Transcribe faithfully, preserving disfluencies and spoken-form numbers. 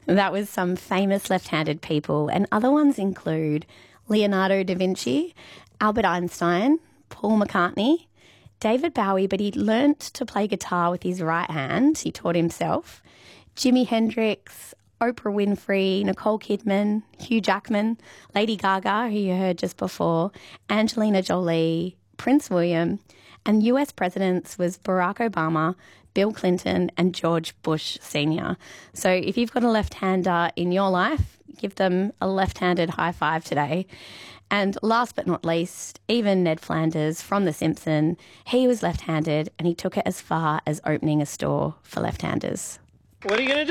That was some famous left-handed people, and other ones include Leonardo da Vinci, Albert Einstein, Paul McCartney, David Bowie, but he learnt to play guitar with his right hand. He taught himself. Jimi Hendrix, Oprah Winfrey, Nicole Kidman, Hugh Jackman, Lady Gaga, who you heard just before, Angelina Jolie, Prince William, and U S presidents was Barack Obama, Bill Clinton, and George Bush Senior So if you've got a left-hander in your life, give them a left-handed high five today. And last but not least, even Ned Flanders from The Simpsons, he was left-handed and he took it as far as opening a store for left-handers. What are you going to do?